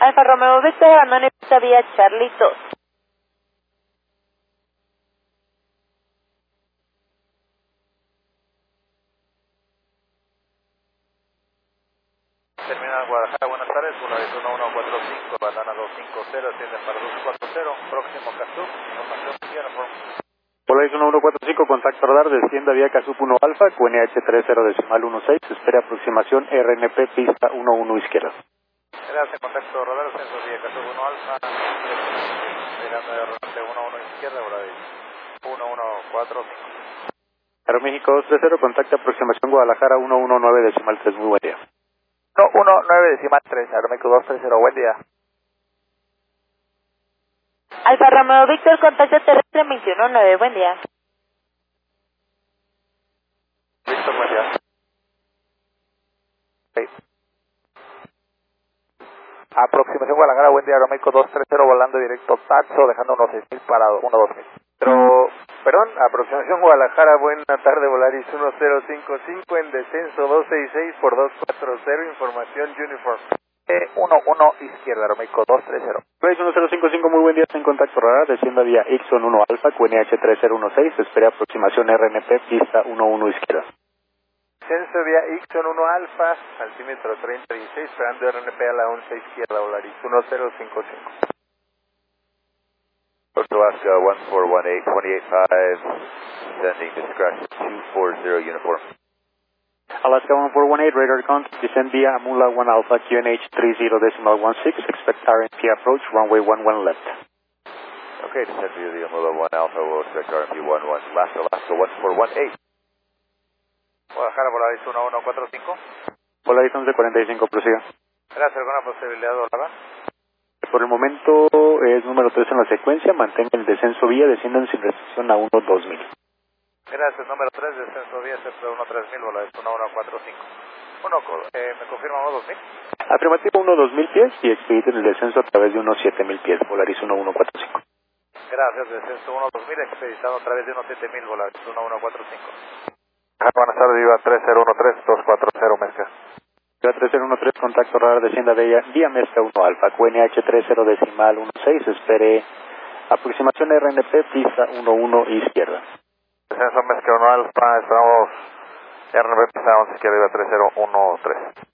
Alfa Romeo Victor, abandone pista vía Charlie 2. Terminal Guadalajara, buenas tardes, Polaris 1145, bandana 250, atiende para 240, próximo Casup, información uniform. Polaris 1145, contacto radar, descienda vía Casup 1 Alfa, QNH 30.16, espera aproximación RNP pista 11 izquierda. Gracias, contacto radar, ascenso vía Casup 1 Alfa, esperando RNP 11 izquierda, Polaris 1145. Aeroméxico 230, contacto aproximación Guadalajara 119.3, muy buen día. 119.3, Aeroméxico 230, buen día. Alfa Romeo Victor, contacto terrestre 219, buen día. Listo, buen día. Okay. Aproximación Guadalajara, buen día, Aeroméxico 230, volando directo Taxo, dejando unos 6.000 parado, 12000. Pero, perdón, aproximación Guadalajara, buena tarde, Volaris 1055, en descenso 266 por 240, información Uniform. 11 izquierda, Aeroméxico 230. Polaris 1055, muy buen día, está en contacto radar, descienda vía Ixon 1 Alfa, QNH 3016, espera aproximación RNP pista 11 izquierda. Descenso vía Ixon 1 Alfa, altímetro 3016, esperando RNP a la 11 izquierda, Volaris 1055. Alaska 1418, 285, sending discretion 240 uniform. Alaska 1418, radar contact, descend via Amula 1 Alpha, QNH 30.16, expect RNP approach, runway 11 left. Okay, descend via the Amula 1 Alpha, we'll expect RNP 11 left, Alaska 1418. Guadalajara, Polaris 1145. Polaris 1145, prosiga. Gracias, ¿alguna posibilidad de volar? Por el momento es número 3 en la secuencia, mantenga el descenso vía, desciendan sin restricción a 12000. Gracias, número 3, descenso vía, centro 13000, Volaris 1145. ¿Me confirma 12000? Afirmativo 12000 pies y expediten el descenso a través de unos 7000 pies, Polaris 1145. Gracias, descenso 12000, expeditado a través de unos 7000, Volaris 1145. Buenas tardes, Viva 3013-240 Mezca. Viva 3013, contacto radar, descienda vía Mezca 1 Alfa, QNH 30.16, espere aproximación RNP pista 11 izquierda. Descenso Mezca 1 Alfa, esperamos RNP pista 11 izquierda, Viva 3013.